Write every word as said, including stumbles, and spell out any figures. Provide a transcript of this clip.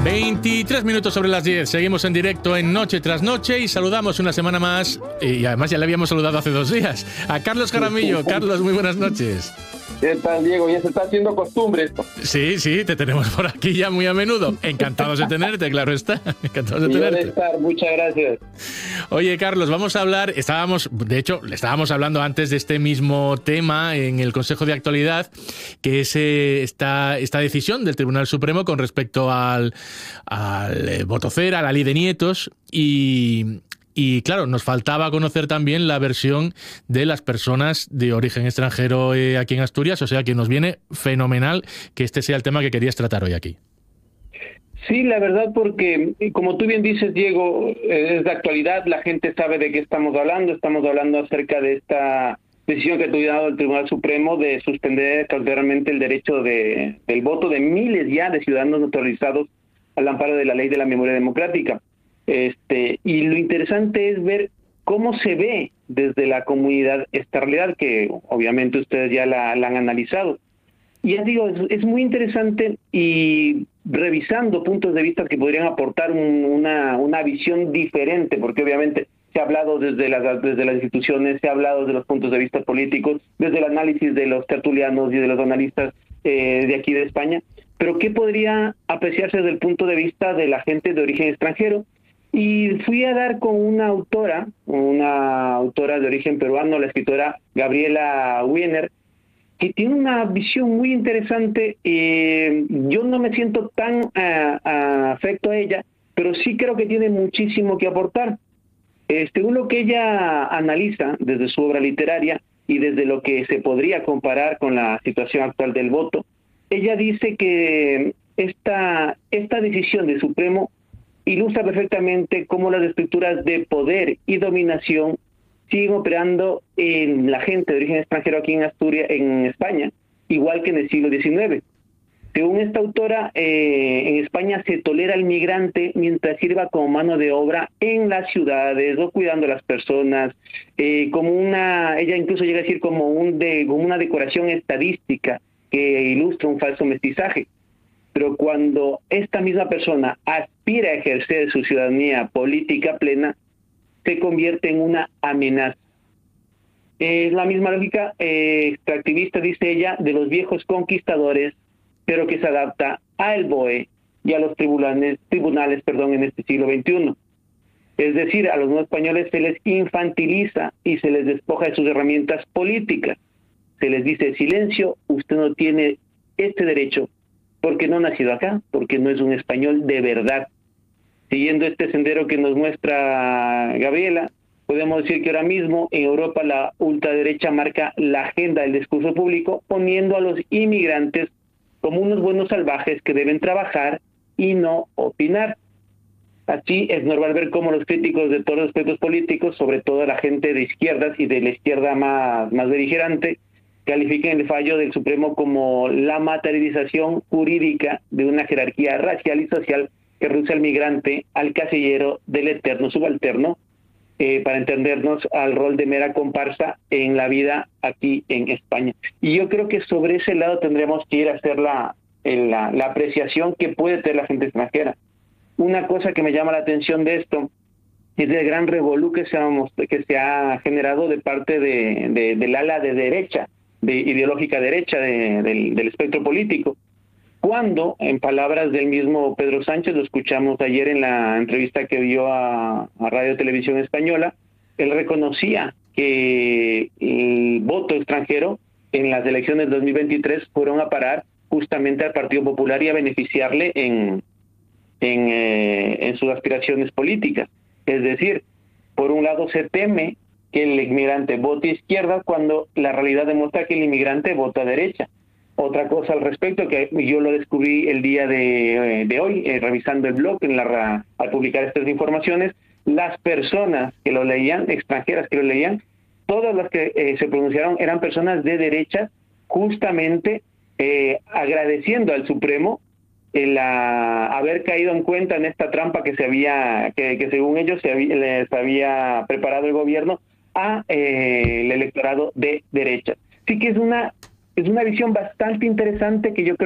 veintitrés minutos sobre las diez. Seguimos en directo en Noche tras Noche y saludamos una semana más, y además ya le habíamos saludado hace dos días, a Carlos Jaramillo. Carlos, muy buenas noches. ¿Qué tal, Diego? Ya se está haciendo costumbre esto. Sí, sí, te tenemos por aquí ya muy a menudo. Encantados de tenerte, claro está. Encantados de tenerte. De estar, muchas gracias. Oye, Carlos, vamos a hablar, estábamos, de hecho, le estábamos hablando antes de este mismo tema en el Consejo de Actualidad, que es eh, esta, esta decisión del Tribunal Supremo con respecto al, al eh, voto cero, a la ley de nietos, y... Y claro, nos faltaba conocer también la versión de las personas de origen extranjero eh, aquí en Asturias, o sea que nos viene fenomenal que este sea el tema que querías tratar hoy aquí. Sí, la verdad, porque como tú bien dices, Diego, es de actualidad, la gente sabe de qué estamos hablando, estamos hablando acerca de esta decisión que ha tomado el Tribunal Supremo de suspender cautelarmente el derecho de, del voto de miles ya de ciudadanos naturalizados al amparo de la Ley de la Memoria Democrática. Este, y lo interesante es ver cómo se ve desde la comunidad esta realidad, que obviamente ustedes ya la, la han analizado. Y ya digo, es, es muy interesante, y revisando puntos de vista que podrían aportar un, una, una visión diferente, porque obviamente se ha hablado desde las, desde las instituciones, se ha hablado de los puntos de vista políticos, desde el análisis de los tertulianos y de los analistas eh, de aquí de España, pero ¿qué podría apreciarse desde el punto de vista de la gente de origen extranjero? Y fui a dar con una autora, una autora de origen peruano, la escritora Gabriela Wiener, que tiene una visión muy interesante. Eh, yo no me siento tan uh, uh, afecto a ella, pero sí creo que tiene muchísimo que aportar. Eh, según lo que ella analiza desde su obra literaria y desde lo que se podría comparar con la situación actual del voto, ella dice que esta, esta decisión del Supremo ilustra perfectamente cómo las estructuras de poder y dominación siguen operando en la gente de origen extranjero aquí en Asturias, en España, igual que en el siglo diecinueve. Según esta autora, eh, en España se tolera al migrante mientras sirva como mano de obra en las ciudades o cuidando a las personas, eh, como una, ella incluso llega a decir como, un de, como una decoración estadística que ilustra un falso mestizaje. Pero cuando esta misma persona aspira a ejercer su ciudadanía política plena, se convierte en una amenaza. Es la misma lógica eh, extractivista, dice ella, de los viejos conquistadores, pero que se adapta al B O E y a los tribunales, tribunales perdón, en este siglo veintiuno. Es decir, a los no españoles se les infantiliza y se les despoja de sus herramientas políticas. Se les dice, silencio, usted no tiene este derecho, porque no ha nacido acá, porque no es un español de verdad. Siguiendo este sendero que nos muestra Gabriela, podemos decir que ahora mismo en Europa la ultraderecha marca la agenda del discurso público, poniendo a los inmigrantes como unos buenos salvajes que deben trabajar y no opinar. Así es normal ver cómo los críticos de todos los aspectos políticos, sobre todo la gente de izquierdas y de la izquierda más, más beligerante, califiquen el fallo del Supremo como la materialización jurídica de una jerarquía racial y social que reduce al migrante al casillero del eterno subalterno, eh, para entendernos al rol de mera comparsa en la vida aquí en España. Y yo creo que sobre ese lado tendremos que ir a hacer la, la, la apreciación que puede tener la gente extranjera. Una cosa que me llama la atención de esto es el gran revolú que se ha, que se ha generado de parte de, de, del ala de derecha, de ideológica derecha de, del, del espectro político, cuando, en palabras del mismo Pedro Sánchez, lo escuchamos ayer en la entrevista que dio a, a Radio Televisión Española, él reconocía que el voto extranjero en las elecciones de dos mil veintitrés fueron a parar justamente al Partido Popular y a beneficiarle en, en, eh, en sus aspiraciones políticas. Es decir, por un lado se teme que el inmigrante vote izquierda cuando la realidad demuestra que el inmigrante vota derecha. Otra cosa al respecto, que yo lo descubrí el día de, de hoy, eh, revisando el blog, en la, al publicar estas informaciones, las personas que lo leían, extranjeras que lo leían, todas las que eh, se pronunciaron eran personas de derecha, justamente eh, agradeciendo al Supremo el a, haber caído en cuenta en esta trampa que se había, que, que según ellos se había, les había preparado el gobierno a eh, el electorado de derecha. Así que es una es una visión bastante interesante que yo creo